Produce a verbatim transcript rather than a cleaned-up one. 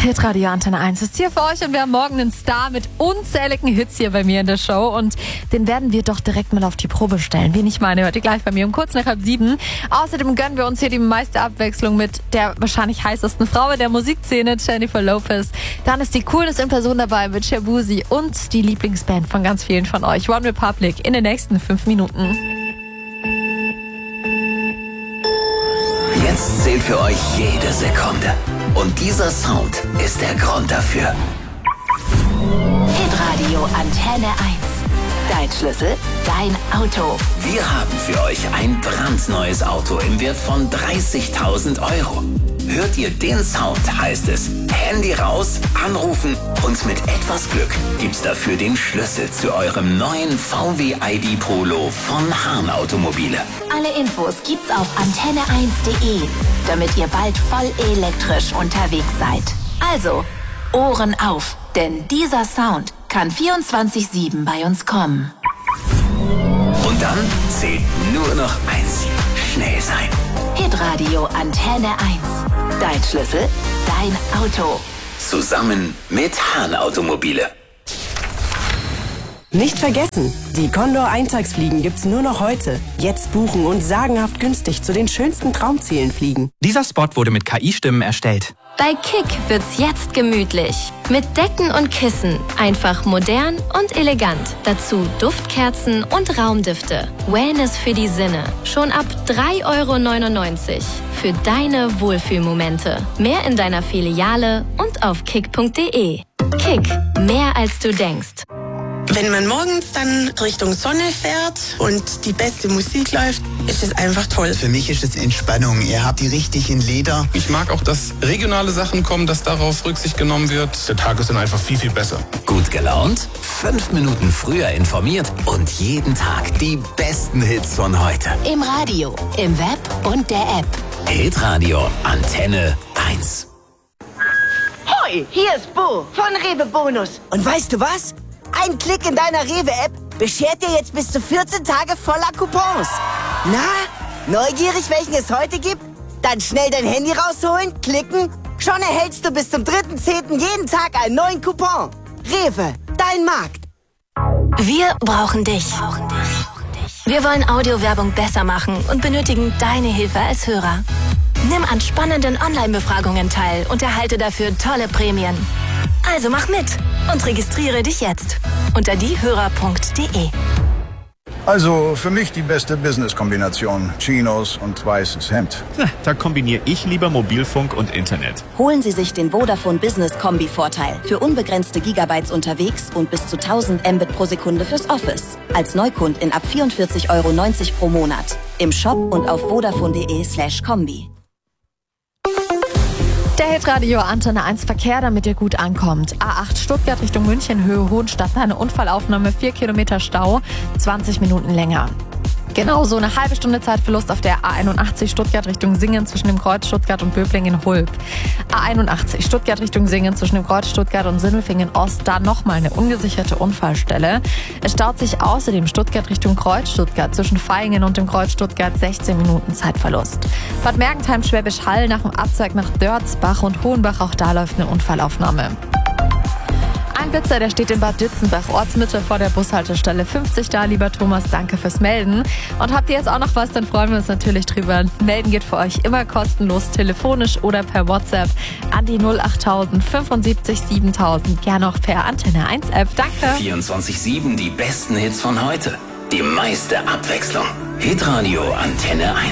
Hitradio Antenne eins ist hier für euch und wir haben morgen einen Star mit unzähligen Hits hier bei mir in der Show und den werden wir doch direkt mal auf die Probe stellen. Wen ich meine, hört ihr gleich bei mir um kurz nach halb sieben. Außerdem gönnen wir uns hier die meiste Abwechslung mit der wahrscheinlich heißesten Frau in der Musikszene, Jennifer Lopez. Dann ist die Coolness in Person dabei mit Shabuzi und die Lieblingsband von ganz vielen von euch, One Republic, in den nächsten fünf Minuten. Jetzt zählt für euch jede Sekunde. Und dieser Sound ist der Grund dafür. Hitradio Antenne eins. Dein Schlüssel, dein Auto. Wir haben für euch ein brandneues Auto im Wert von dreißigtausend Euro. Hört ihr den Sound, heißt es Handy raus, anrufen und mit etwas Glück gibt's dafür den Schlüssel zu eurem neuen V W I D Polo von Hahn Automobile. Alle Infos gibt's auf antenne eins punkt de, damit ihr bald voll elektrisch unterwegs seid. Also, Ohren auf, denn dieser Sound kann vierundzwanzig sieben bei uns kommen. Und dann zählt nur noch eins: schnell sein. Hitradio Antenne eins. Dein Schlüssel, dein Auto. Zusammen mit Hahn Automobile. Nicht vergessen, die Condor Eintagsfliegen gibt's nur noch heute. Jetzt buchen und sagenhaft günstig zu den schönsten Traumzielen fliegen. Dieser Spot wurde mit K I-Stimmen erstellt. Bei Kick wird's jetzt gemütlich. Mit Decken und Kissen. Einfach modern und elegant. Dazu Duftkerzen und Raumdüfte. Wellness für die Sinne. Schon ab drei Euro neunundneunzig. Für deine Wohlfühlmomente. Mehr in deiner Filiale und auf kick punkt de. Kick. Mehr als du denkst. Wenn man morgens dann Richtung Sonne fährt und die beste Musik läuft, ist es einfach toll. Für mich ist es Entspannung. Ihr habt die richtigen Lieder. Ich mag auch, dass regionale Sachen kommen, dass darauf Rücksicht genommen wird. Der Tag ist dann einfach viel, viel besser. Gut gelaunt, fünf Minuten früher informiert und jeden Tag die besten Hits von heute. Im Radio, im Web und der App. Hitradio Antenne eins. Hoi, hier ist Bo von Rewe Bonus. Und weißt du was? Ein Klick in deiner Rewe-App beschert dir jetzt bis zu vierzehn Tage voller Coupons. Na, neugierig, welchen es heute gibt? Dann schnell dein Handy rausholen, klicken. Schon erhältst du bis zum dritten zehnten jeden Tag einen neuen Coupon. Rewe, dein Markt. Wir brauchen dich. Wir wollen Audiowerbung besser machen und benötigen deine Hilfe als Hörer. Nimm an spannenden Online-Befragungen teil und erhalte dafür tolle Prämien. Also mach mit und registriere dich jetzt unter diehörer punkt de. Also für mich die beste Business-Kombination. Chinos und weißes Hemd. Na, da kombiniere ich lieber Mobilfunk und Internet. Holen Sie sich den Vodafone Business Kombi-Vorteil für unbegrenzte Gigabytes unterwegs und bis zu tausend Mbit pro Sekunde fürs Office. Als Neukundin ab vierundvierzig Euro neunzig pro Monat. Im Shop und auf vodafone punkt de slash kombi. Der Hitradio Antenne eins Verkehr, damit ihr gut ankommt. A acht Stuttgart Richtung München, Höhe Hohenstadt, eine Unfallaufnahme, vier Kilometer Stau, zwanzig Minuten länger. Genauso eine halbe Stunde Zeitverlust auf der A einundachtzig Stuttgart Richtung Singen zwischen dem Kreuz Stuttgart und Böblingen-Hulb. A einundachtzig Stuttgart Richtung Singen zwischen dem Kreuz Stuttgart und Sindelfingen-Ost, da nochmal eine ungesicherte Unfallstelle. Es staut sich außerdem Stuttgart Richtung Kreuz Stuttgart zwischen Vaihingen und dem Kreuz Stuttgart, sechzehn Minuten Zeitverlust. Bad Mergentheim, Schwäbisch Hall nach dem Abzweig nach Dörzbach und Hohenbach, auch da läuft eine Unfallaufnahme. Ein Blitzer, der steht in Bad Dützenbach, Ortsmitte vor der Bushaltestelle fünfzig da. Lieber Thomas, danke fürs Melden. Und habt ihr jetzt auch noch was, dann freuen wir uns natürlich drüber. Melden geht für euch immer kostenlos, telefonisch oder per WhatsApp an die null achttausend fünfundsiebzig siebentausend. Gerne auch per Antenne eins App. Danke. vierundzwanzig sieben die besten Hits von heute. Die meiste Abwechslung. Hitradio Antenne eins.